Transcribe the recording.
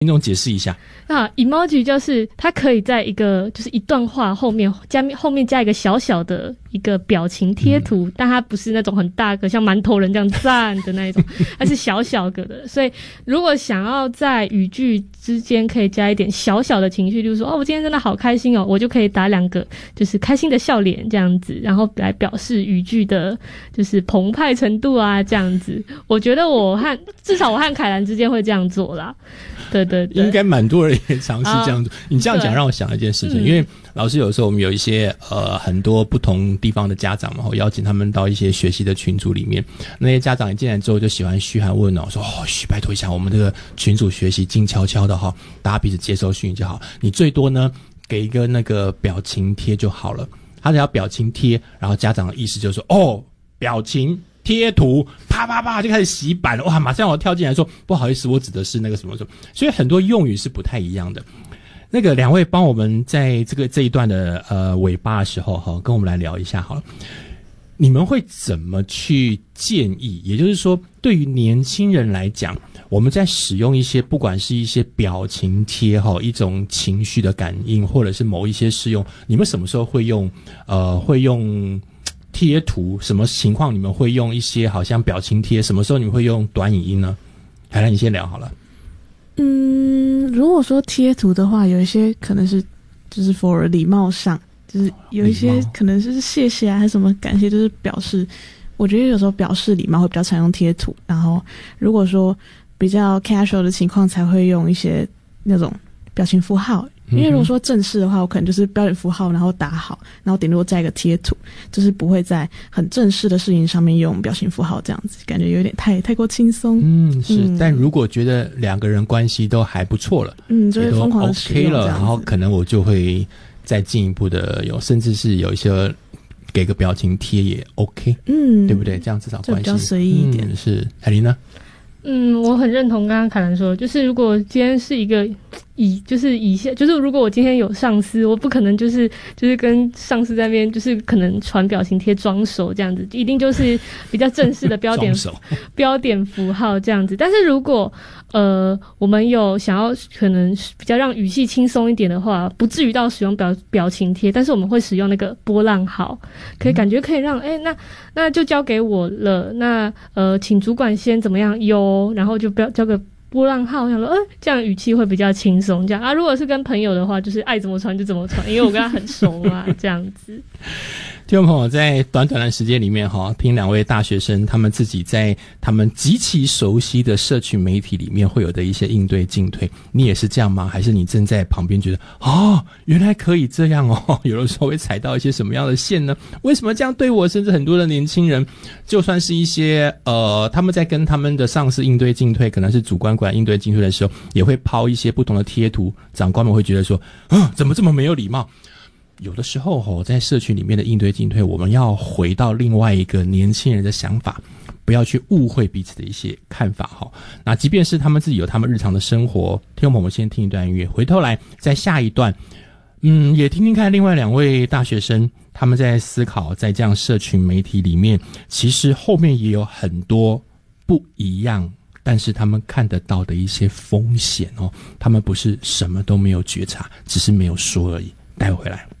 听众解释一下。 那 emoji 就是它可以在一个就是一段话后面加一个小小的一个表情贴图，但它不是那种很大个像馒头人这样赞的那一种，它是小小个的。所以如果想要在语句之间可以加一点小小的情绪，就是说我今天真的好开心我就可以打2个就是开心的笑脸这样子，然后来表示语句的就是澎湃程度啊这样子。我觉得至少我和凯兰之间会这样做啦。对对对， 应该蛮多人也尝试这样做。你这样讲让我想了一件事情，因为老师有时候我们有一些很多不同地方的家长嘛，邀请他们到一些学习的群组里面，那些家长一进来之后就喜欢嘘寒问暖，说嘘，拜托一下，我们这个群组学习静悄悄的大家彼此接收讯息就好，你最多呢给一个那个表情贴就好了。他只要表情贴，然后家长的意思就是说表情贴图啪啪啪就开始洗版了，哇！马上我跳进来说不好意思，我指的是那个什么什么，所以很多用语是不太一样的。那个两位帮我们在这一段的尾巴的时候跟我们来聊一下好了。你们会怎么去建议？也就是说，对于年轻人来讲，我们在使用一些不管是一些表情贴一种情绪的感应，或者是某一些适用，你们什么时候会用贴图，什么情况你们会用一些好像表情贴，什么时候你们会用短影音呢？海兰你先聊好了。 如果说贴图的话，有一些可能是就是 for 礼貌上，就是有一些可能是谢谢啊还是什么感谢，就是表示，我觉得有时候表示礼貌会比较常用贴图，然后如果说比较 casual 的情况才会用一些那种表情符号。因为如果说正式的话，我可能就是标点符号，然后打好，然后顶多再一个贴图，就是不会在很正式的事情上面用表情符号，这样子感觉有点太过轻松。 是。但如果觉得两个人关系都还不错了， 就会疯狂的使用 OK 了，然后可能我就会再进一步的甚至是有一些给个表情贴也 OK，对不对？这样至少关系比较随意一点。 是。海琳呢？ 我很认同刚刚凯兰说，就是如果今天是一个以下，就是如果我今天有上司，我不可能就是跟上司在那边就是可能传表情贴装熟这样子，一定就是比较正式的标点符号这样子。但是如果我们有想要可能比较让语气轻松一点的话，不至于到使用表情贴，但是我们会使用那个波浪号，感觉可以让那就交给我了，那请主管先怎么样然后就不要交个波浪号，想说这样语气会比较轻松这样啊。如果是跟朋友的话，就是爱怎么传就怎么传，因为我跟他很熟嘛这样子。 听众朋友，在短短的时间里面听两位大学生他们自己在他们极其熟悉的社群媒体里面会有的一些应对进退，你也是这样吗？还是你正在旁边觉得原来可以这样有的时候会踩到一些什么样的线呢？为什么这样对我？甚至很多的年轻人，就算是一些他们在跟他们的上司应对进退，可能是主管应对进退的时候，也会抛一些不同的贴图，长官们会觉得说怎么这么没有礼貌。有的时候在社群里面的应对进退，我们要回到另外一个年轻人的想法，不要去误会彼此的一些看法那即便是他们自己有他们日常的生活，听众朋友们先听一段音乐，回头来在下一段也听听看另外两位大学生他们在思考，在这样社群媒体里面，其实后面也有很多不一样，但是他们看得到的一些风险他们不是什么都没有觉察，只是没有说而已。待会回来。